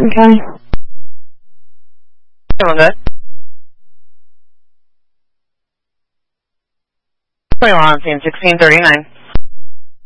Franklin County. Doing good. Going on scene 1639.